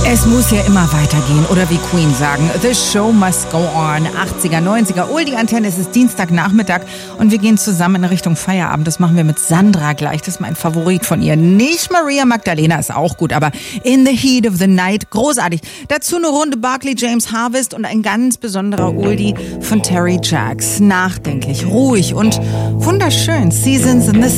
Es muss ja immer weitergehen, oder wie Queen sagen, the show must go on. 80er, 90er, Oldie-Antenne, es ist Dienstagnachmittag und wir gehen zusammen in Richtung Feierabend. Das machen wir mit Sandra gleich, das ist mein Favorit von ihr. Nicht Maria Magdalena, ist auch gut, aber In the Heat of the Night, großartig. Dazu eine Runde Barclay James Harvest und ein ganz besonderer Oldie von Terry Jacks. Nachdenklich, ruhig und wunderschön. Seasons in the